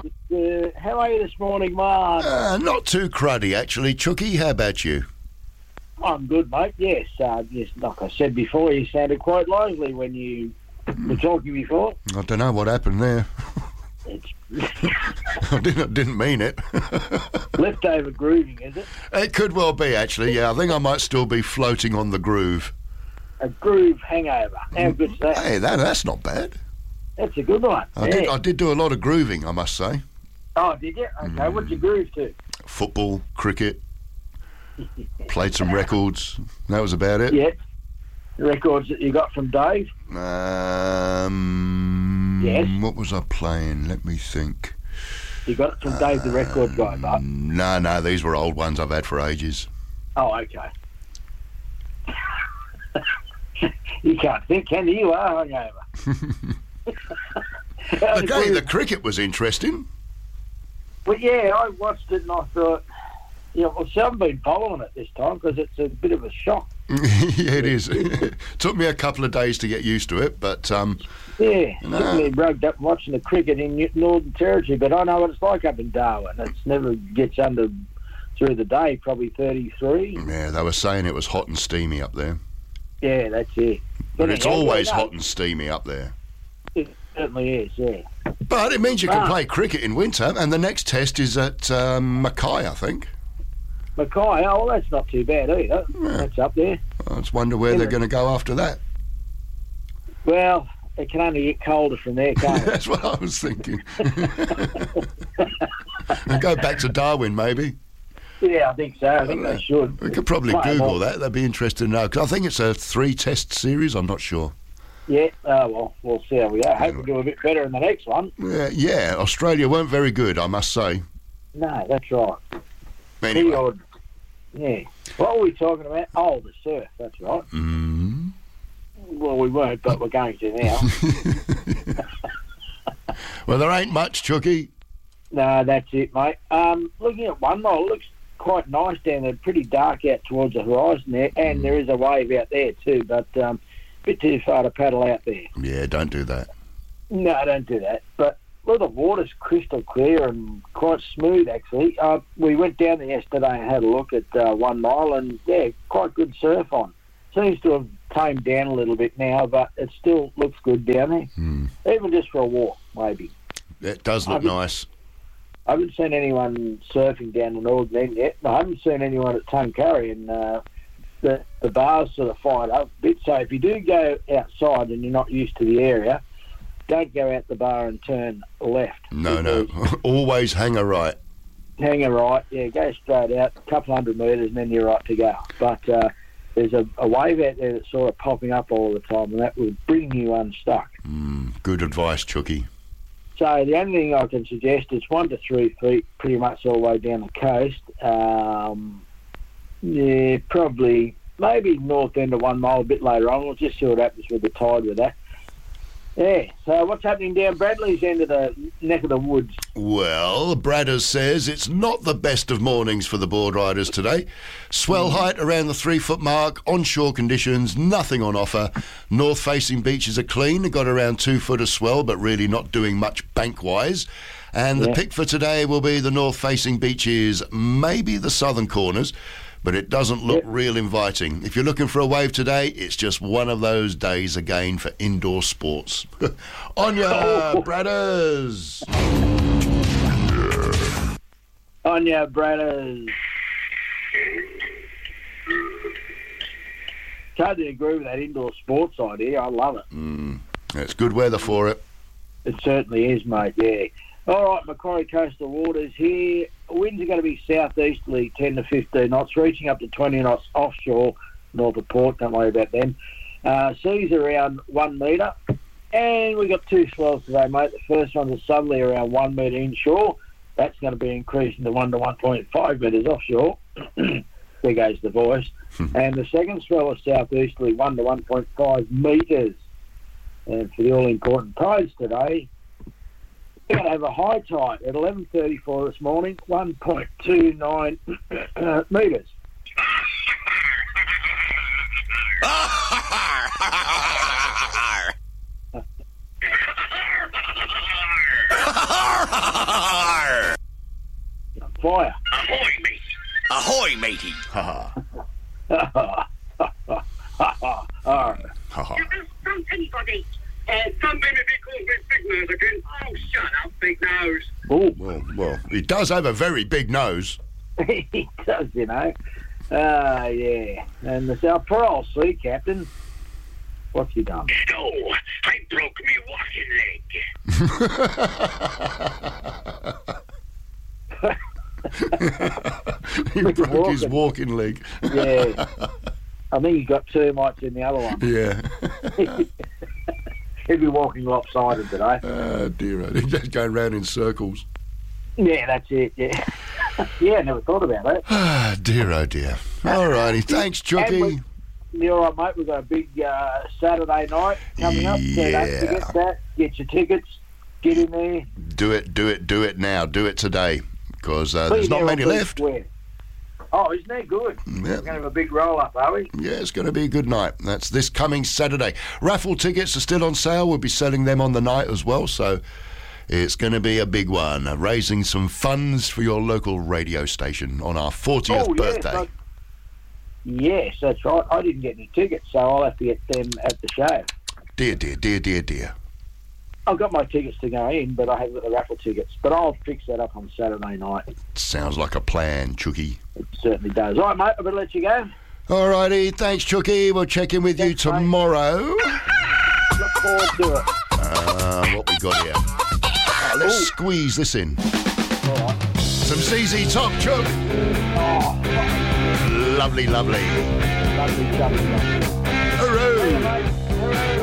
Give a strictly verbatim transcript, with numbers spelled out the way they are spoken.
Uh, how are you this morning, Mark? Uh, not too cruddy, actually. Chucky, how about you? I'm good, mate. Yes, uh, yes. Like I said before, you sounded quite lively when you were talking before. I don't know what happened there. It's I didn't, didn't mean it. leftover grooving, is it? It could well be, actually, yeah. I think I might still be floating on the groove. A groove hangover. How good's that? Hey, that, that's not bad. That's a good one. I yeah. did I did do a lot of grooving, I must say. Oh, did you? Okay, mm. What'd you groove to? Football, cricket, played some records. That was about it. Yeah. The records that you got from Dave? Um, yes. What was I playing? Let me think. You got it from Dave, the record guy, but No, no, these were old ones I've had for ages. Oh, okay. You can't think, can you? You are hungover. Okay, the cricket was interesting. Well, yeah, I watched it and I thought, yeah, well, I haven't been following it this time because it's a bit of a shock. Yeah, it is. Took me a couple of days to get used to it, but um, yeah, no. certainly rugged up watching the cricket in Northern Territory. But I know what it's like up in Darwin. It never gets under through the day, probably thirty-three. Yeah, they were saying it was hot and steamy up there. Yeah, that's it. But, but it's yeah, always yeah, hot and steamy up there. It certainly is, yeah. But it means you can ah. play cricket in winter, and the next test is at um, Mackay, I think. Mackay, oh, well, that's not too bad either. Yeah. That's up there. I just wonder where they're going to go after that. Well, it can only get colder from there, can't it? That's what I was thinking. And go back to Darwin, maybe. Yeah, I think so. I think I they should. We could probably Play Google that. That'd be interesting to know. Because I think it's a three-test series. I'm not sure. Yeah, uh, well, we'll see how we go. I hope anyway. we do a bit better in the next one. Yeah, yeah, Australia weren't very good, I must say. No, that's right. Anyway. Odd, yeah. What were we talking about? Oh, the surf, that's right. Mm-hmm. Well, we weren't, but we're going to now. Well, there ain't much, Chucky. No, that's it, mate. Um, looking at one mile, it looks quite nice down there, pretty dark out towards the horizon there, and mm. there is a wave out there too, but um, a bit too far to paddle out there. Yeah, don't do that. No, don't do that. But well, the water's crystal clear and quite smooth, actually. Uh, we went down there yesterday and had a look at uh, one mile, and yeah, quite good surf on. Seems to have tamed down a little bit now, but it still looks good down there. Mm. Even just for a walk, maybe. It does look nice. I haven't seen anyone surfing down the Northern End yet. I haven't seen anyone at Tuncurry, and uh, the, the bars sort of fired up a bit. So if you do go outside and you're not used to the area, don't go out the bar and turn left. No, no. Always hang a right. Hang a right, yeah, go straight out, a couple hundred metres, and then you're right to go. But uh, there's a, a wave out there that's sort of popping up all the time, and that will bring you unstuck. Mm, good advice, Chucky. So the only thing I can suggest is one to three feet pretty much all the way down the coast. Um, yeah, probably maybe north end of one mile a bit later on. We'll just see what happens with the tide with that. Yeah, so what's happening down Bradley's end of the neck of the woods? Well, Bradders says it's not the best of mornings for the board riders today. Swell height around the three-foot mark, onshore conditions, nothing on offer. North-facing beaches are clean, got around two foot of swell, but really not doing much bank-wise. And the yeah. pick for today will be the north-facing beaches, maybe the southern corners, but it doesn't look yeah. real inviting. If you're looking for a wave today, it's just one of those days again for indoor sports. On ya, oh. Bradders! On ya, Bradders! Totally agree with that indoor sports idea. I love it. Mm, it's good weather for it. It certainly is, mate, yeah. All right, Macquarie Coastal Waters here. Winds are going to be southeasterly, ten to fifteen knots, reaching up to twenty knots offshore, north of Port. Don't worry about them. Uh, seas around one metre. And we've got two swells today, mate. The first one's a southerly around one metre inshore. That's going to be increasing to one to one point five metres offshore. There goes the voice. And the second swell is southeasterly, one to one point five metres. And for the all-important tides today, we're going to have a high tide at eleven thirty-four this morning, one point two nine metres. Fire. Ahoy, mate. Ahoy, matey. Ha Oh, ha. You don't front anybody. Oh, something if he calls me big nose again. Oh, shut up, big nose. oh. Well, well, he does have a very big nose. He does, you know. Ah, yeah. And the South poor old sea captain. What's he done? Oh, I broke me walking leg. He broke his walking leg. Yeah. I think he got termites in the other one. Yeah. He'll be walking lopsided today. Oh, dear. He's just going round in circles. Yeah, that's it, yeah. Yeah, never thought about that. Ah, dear, oh, dear. All righty. Thanks, Chucky. And we- You're all right, mate. We've got a big uh, Saturday night coming up. So don't Yeah. forget that. Get your tickets. Get in there. Do it, do it, do it now. Do it today. Because uh, Be there's not there many on Beach left. Square. Oh, isn't that good? Yeah. We're going to have a big roll-up, are we? Yeah, it's going to be a good night. That's this coming Saturday. Raffle tickets are still on sale. We'll be selling them on the night as well. So it's going to be a big one. Raising some funds for your local radio station on our fortieth Oh, yes, birthday. I- Yes, that's right. I didn't get any tickets, so I'll have to get them at the show. Dear, dear, dear, dear, dear. I've got my tickets to go in, but I haven't got the raffle tickets. But I'll fix that up on Saturday night. Sounds like a plan, Chucky. It certainly does. All right, mate, I better let you go. All righty. Thanks, Chucky. We'll check in with you Thanks, mate. tomorrow. Look forward to it. Uh, what we got here? Ah, let's Ooh. squeeze this in. All right. Some Z Z Top, Chuck. Oh, Lovely, lovely. lovely, lovely, lovely. Hooray! Mate.